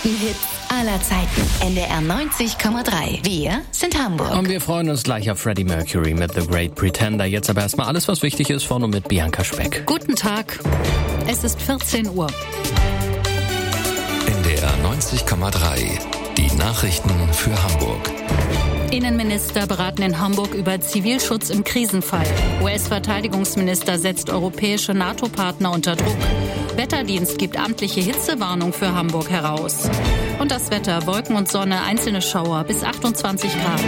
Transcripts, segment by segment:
Hits aller Zeiten. NDR 90,3. Wir sind Hamburg. Und wir freuen uns gleich auf Freddie Mercury mit The Great Pretender. Jetzt aber erstmal alles, was wichtig ist, vorne mit Bianca Speck. Guten Tag. Es ist 14 Uhr. NDR 90,3. Die Nachrichten für Hamburg. Innenminister beraten in Hamburg über Zivilschutz im Krisenfall. US-Verteidigungsminister setzt europäische NATO-Partner unter Druck. Wetterdienst gibt amtliche Hitzewarnung für Hamburg heraus. Und das Wetter, Wolken und Sonne, einzelne Schauer bis 28 Grad.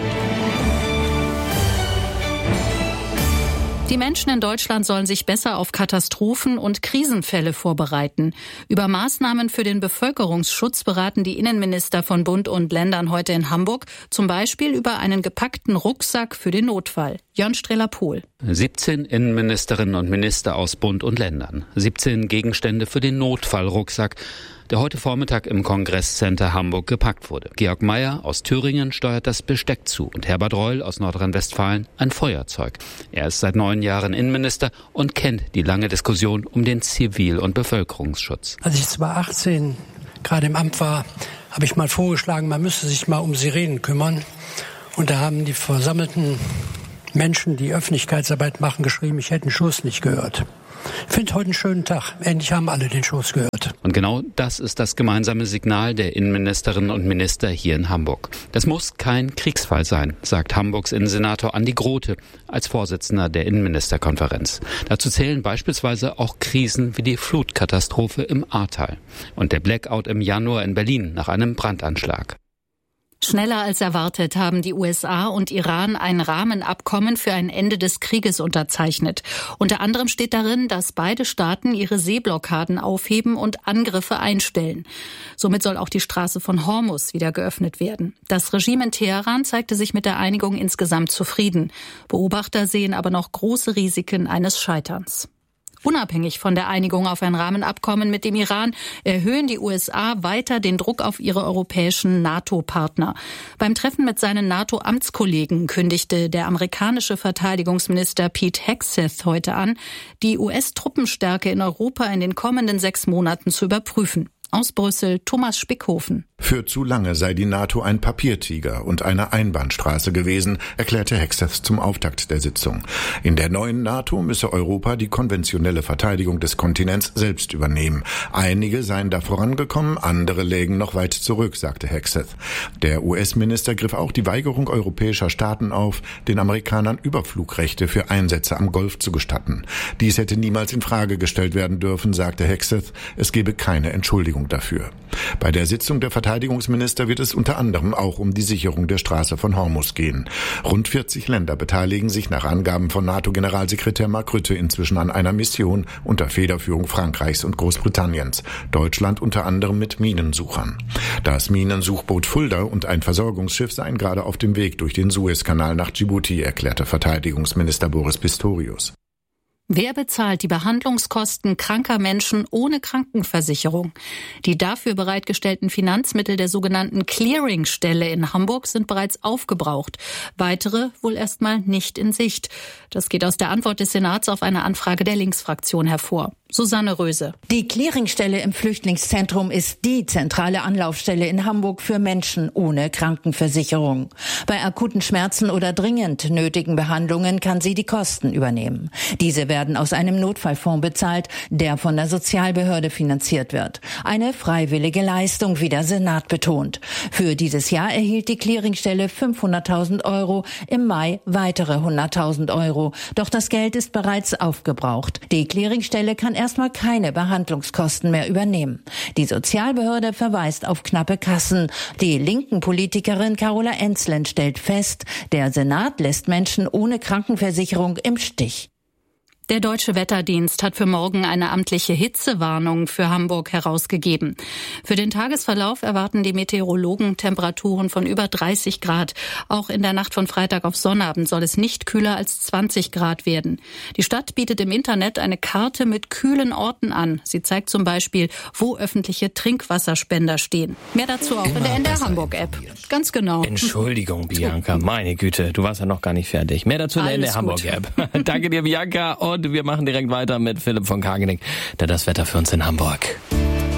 Die Menschen in Deutschland sollen sich besser auf Katastrophen und Krisenfälle vorbereiten. Über Maßnahmen für den Bevölkerungsschutz beraten die Innenminister von Bund und Ländern heute in Hamburg, zum Beispiel über einen gepackten Rucksack für den Notfall. Jörn Streller-Pohl. 17 Innenministerinnen und Minister aus Bund und Ländern. 17 Gegenstände für den Notfallrucksack, der heute Vormittag im Kongresscenter Hamburg gepackt wurde. Georg Mayer aus Thüringen steuert das Besteck zu und Herbert Reul aus Nordrhein-Westfalen ein Feuerzeug. Er ist seit 9 Jahren Innenminister und kennt die lange Diskussion um den Zivil- und Bevölkerungsschutz. Als ich 2018 gerade im Amt war, habe ich mal vorgeschlagen, man müsste sich mal um Sirenen kümmern. Und da haben die versammelten Menschen, die Öffentlichkeitsarbeit machen, geschrieben, ich hätte den Schuss nicht gehört. Ich finde heute einen schönen Tag. Endlich haben alle den Schuss gehört. Und genau das ist das gemeinsame Signal der Innenministerinnen und Minister hier in Hamburg. Das muss kein Kriegsfall sein, sagt Hamburgs Innensenator Andi Grote als Vorsitzender der Innenministerkonferenz. Dazu zählen beispielsweise auch Krisen wie die Flutkatastrophe im Ahrtal und der Blackout im Januar in Berlin nach einem Brandanschlag. Schneller als erwartet haben die USA und Iran ein Rahmenabkommen für ein Ende des Krieges unterzeichnet. Unter anderem steht darin, dass beide Staaten ihre Seeblockaden aufheben und Angriffe einstellen. Somit soll auch die Straße von Hormuz wieder geöffnet werden. Das Regime in Teheran zeigte sich mit der Einigung insgesamt zufrieden. Beobachter sehen aber noch große Risiken eines Scheiterns. Unabhängig von der Einigung auf ein Rahmenabkommen mit dem Iran erhöhen die USA weiter den Druck auf ihre europäischen NATO-Partner. Beim Treffen mit seinen NATO-Amtskollegen kündigte der amerikanische Verteidigungsminister Pete Hegseth heute an, die US-Truppenstärke in Europa in den kommenden 6 Monaten zu überprüfen. Aus Brüssel, Thomas Spickhofen. Für zu lange sei die NATO ein Papiertiger und eine Einbahnstraße gewesen, erklärte Hegseth zum Auftakt der Sitzung. In der neuen NATO müsse Europa die konventionelle Verteidigung des Kontinents selbst übernehmen. Einige seien da vorangekommen, andere lägen noch weit zurück, sagte Hegseth. Der US-Minister griff auch die Weigerung europäischer Staaten auf, den Amerikanern Überflugrechte für Einsätze am Golf zu gestatten. Dies hätte niemals in Frage gestellt werden dürfen, sagte Hegseth. Es gebe keine Entschuldigung dafür. Bei der Sitzung der Verteidigungsminister wird es unter anderem auch um die Sicherung der Straße von Hormuz gehen. Rund 40 Länder beteiligen sich nach Angaben von NATO-Generalsekretär Mark Rutte inzwischen an einer Mission unter Federführung Frankreichs und Großbritanniens. Deutschland unter anderem mit Minensuchern. Das Minensuchboot Fulda und ein Versorgungsschiff seien gerade auf dem Weg durch den Suezkanal nach Djibouti, erklärte Verteidigungsminister Boris Pistorius. Wer bezahlt die Behandlungskosten kranker Menschen ohne Krankenversicherung? Die dafür bereitgestellten Finanzmittel der sogenannten Clearingstelle in Hamburg sind bereits aufgebraucht. Weitere wohl erstmal nicht in Sicht. Das geht aus der Antwort des Senats auf eine Anfrage der Linksfraktion hervor. Susanne Röse. Die Clearingstelle im Flüchtlingszentrum ist die zentrale Anlaufstelle in Hamburg für Menschen ohne Krankenversicherung. Bei akuten Schmerzen oder dringend nötigen Behandlungen kann sie die Kosten übernehmen. Diese werden aus einem Notfallfonds bezahlt, der von der Sozialbehörde finanziert wird. Eine freiwillige Leistung, wie der Senat betont. Für dieses Jahr erhielt die Clearingstelle 500.000 €, im Mai weitere 100.000 €. Doch das Geld ist bereits aufgebraucht. Die Clearingstelle kann erstmal keine Behandlungskosten mehr übernehmen. Die Sozialbehörde verweist auf knappe Kassen. Die linken Politikerin Carola Enzlen stellt fest, der Senat lässt Menschen ohne Krankenversicherung im Stich. Der Deutsche Wetterdienst hat für morgen eine amtliche Hitzewarnung für Hamburg herausgegeben. Für den Tagesverlauf erwarten die Meteorologen Temperaturen von über 30 Grad. Auch in der Nacht von Freitag auf Sonnabend soll es nicht kühler als 20 Grad werden. Die Stadt bietet im Internet eine Karte mit kühlen Orten an. Sie zeigt zum Beispiel, wo öffentliche Trinkwasserspender stehen. Mehr dazu auch in der NDR Hamburg-App. Ganz genau. Entschuldigung, Bianca. Meine Güte, du warst ja noch gar nicht fertig. Mehr dazu in der NDR Hamburg-App. Danke dir, Bianca. Und wir machen direkt weiter mit Philipp von Kagening, der das Wetter für uns in Hamburg.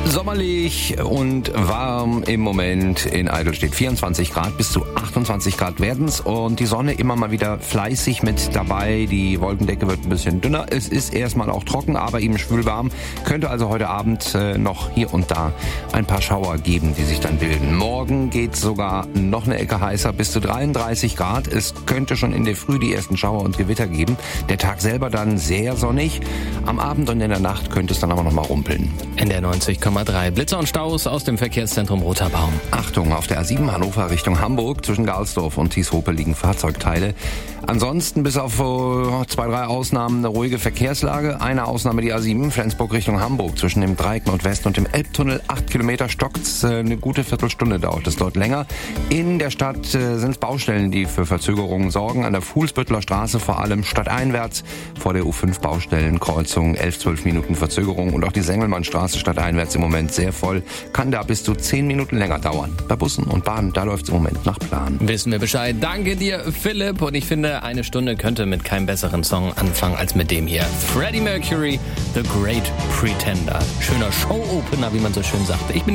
Sommerlich und warm im Moment in Eidelstedt. 24 Grad, bis zu 28 Grad werden's und die Sonne immer mal wieder fleißig mit dabei. Die Wolkendecke wird ein bisschen dünner. Es ist erstmal auch trocken, aber eben schwülwarm. Könnte also heute Abend noch hier und da ein paar Schauer geben, die sich dann bilden. Morgen geht's sogar noch eine Ecke heißer, bis zu 33 Grad. Es könnte schon in der Früh die ersten Schauer und Gewitter geben. Der Tag selber dann sehr sonnig. Am Abend und in der Nacht könnte es dann aber noch mal rumpeln. NDR 90,3. Blitzer und Staus aus dem Verkehrszentrum Roter Baum. Achtung, auf der A7 Hannover Richtung Hamburg zwischen Galsdorf und Thieshope liegen Fahrzeugteile. Ansonsten bis auf 2-3 Ausnahmen eine ruhige Verkehrslage. Eine Ausnahme die A7 Flensburg Richtung Hamburg zwischen dem Dreieck Nordwest und dem Elbtunnel. 8 Kilometer stockt's, eine gute Viertelstunde dauert es dort länger. In der Stadt sind es Baustellen, die für Verzögerungen sorgen. An der Fuhlsbüttler Straße vor allem stadteinwärts vor der U5 Baustellenkreuzung 11-12 Minuten Verzögerung und auch die Sengelmannstraße stadteinwärts im Moment sehr voll. Kann da bis zu 10 Minuten länger dauern. Bei Bussen und Bahnen, da läuft es im Moment nach Plan. Wissen wir Bescheid. Danke dir, Philipp. Und ich finde, eine Stunde könnte mit keinem besseren Song anfangen als mit dem hier. Freddie Mercury, The Great Pretender. Schöner Show-Opener, wie man so schön sagt. Ich bin